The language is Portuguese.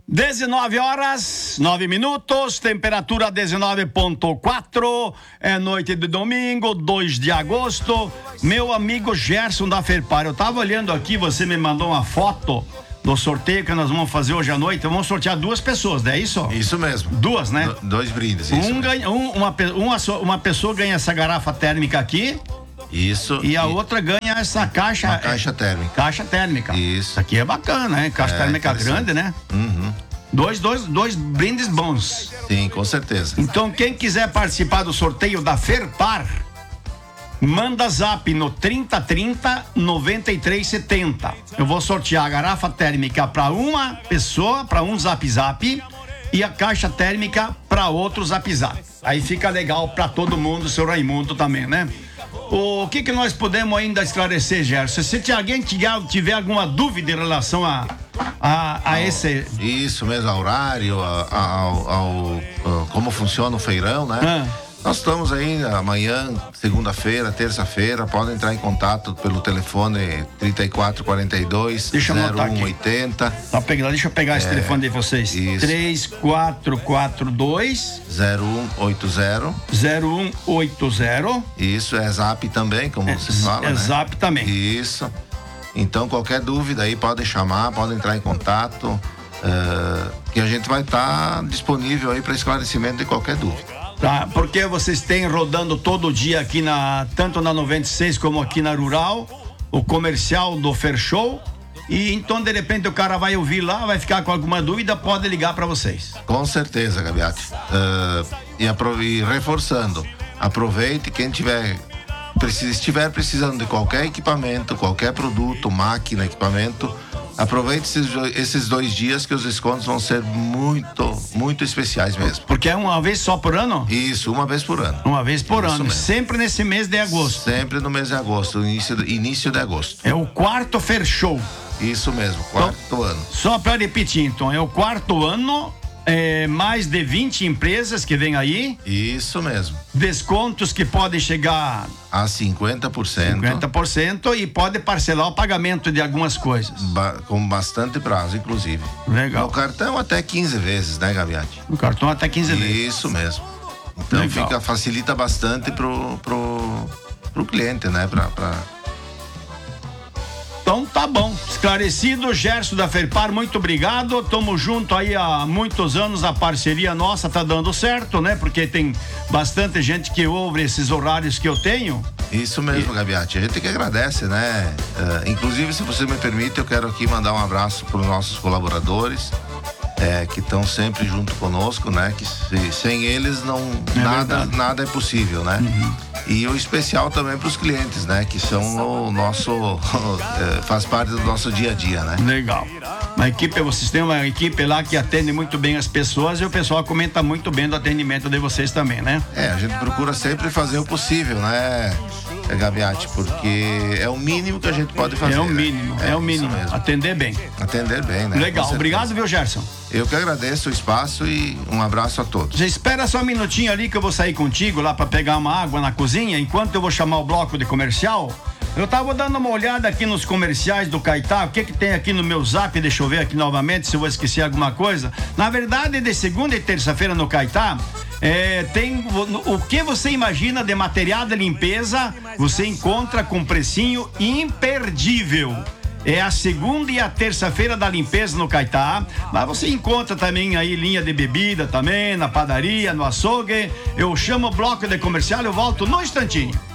19 horas, 9 minutos, temperatura 19,4, é noite de domingo, 2 de agosto. Meu amigo Gerson da Ferpar, eu tava olhando aqui, você me mandou uma foto do sorteio que nós vamos fazer hoje à noite. Vamos sortear 2 pessoas, não é isso? Isso mesmo. 2, né? 2 brindes. Isso uma pessoa ganha essa garrafa térmica aqui. Isso. E a outra ganha essa caixa. Uma caixa térmica. Caixa térmica. Isso. Aqui é bacana, hein? Caixa térmica grande, né? Uhum. Dois brindes bons. Sim, com certeza. Então, quem quiser participar do sorteio da Ferpar, manda zap no 3030 9370. Eu vou sortear a garrafa térmica para uma pessoa, para um zap, e a caixa térmica para outro zap. Aí fica legal para todo mundo, seu Raimundo também, né? O que nós podemos ainda esclarecer, Gerson? Se alguém tiver alguma dúvida em relação a esse... Isso mesmo, ao horário, como funciona o feirão, né? Nós estamos aí amanhã, segunda-feira, terça-feira, podem entrar em contato pelo telefone 3442 0180. Tá pegando, deixa eu pegar esse telefone de vocês. Isso. 3442 0180. Isso, é zap também, como você fala, é né? Zap também. Isso. Então, qualquer dúvida aí, podem chamar, podem entrar em contato, que a gente vai estar disponível aí para esclarecimento de qualquer dúvida. Tá, porque vocês têm rodando todo dia aqui tanto na 96 como aqui na Rural, o comercial do Fair Show, e então de repente o cara vai ouvir lá, vai ficar com alguma dúvida, pode ligar para vocês. Com certeza, Gabiati. E reforçando, aproveite, quem estiver precisando de qualquer equipamento, qualquer produto, máquina, equipamento, aproveite esses 2 dias que os descontos vão ser muito, muito especiais mesmo. Porque é uma vez só por ano? Isso, uma vez por ano. Uma vez por ano, mesmo. Sempre nesse mês de agosto. Sempre no mês de agosto, início de agosto. É o 4º Fair Show. Isso mesmo, 4º ano. Só para repetir, então, é o 4º ano, mais de 20 empresas que vem aí. Isso mesmo. Descontos que podem chegar a 50%. 50% e pode parcelar o pagamento de algumas coisas. Com bastante prazo, inclusive. Legal. No cartão até 15 vezes, né, Gabiati? No cartão até 15 vezes. Isso mesmo. Então facilita bastante pro cliente, né? Então tá bom, esclarecido. Gerson da Ferpar, muito obrigado, tamo junto aí há muitos anos, a parceria nossa tá dando certo, né? Porque tem bastante gente que ouve esses horários que eu tenho. Isso mesmo, Gabiati, a gente que agradece, né? Inclusive, se você me permite, eu quero aqui mandar um abraço para os nossos colaboradores, que estão sempre junto conosco, né? Que sem eles nada é possível, né? Uhum. E o especial também para os clientes, né? Que são o nosso faz parte do nosso dia a dia, né? Legal. Vocês têm uma equipe lá que atende muito bem as pessoas e o pessoal comenta muito bem do atendimento de vocês também, né? A gente procura sempre fazer o possível, né, Gabiati? Porque é o mínimo que a gente pode fazer. É o mínimo, né? É o mínimo. Atender bem. Atender bem, né? Legal, obrigado, viu, Gerson? Eu que agradeço o espaço e um abraço a todos. Já espera só um minutinho ali que eu vou sair contigo lá para pegar uma água na cozinha, enquanto eu vou chamar o bloco de comercial. Eu tava dando uma olhada aqui nos comerciais do Caetá, o que tem aqui no meu zap, deixa eu ver aqui novamente se eu vou esquecer alguma coisa. Na verdade, de segunda e terça-feira no Caetá, tem o que você imagina de material de limpeza, você encontra com precinho imperdível. É a segunda e a terça-feira da limpeza no Caetá. Mas você encontra também aí linha de bebida também, na padaria, no açougue. Eu chamo o bloco de comercial, eu volto no instantinho.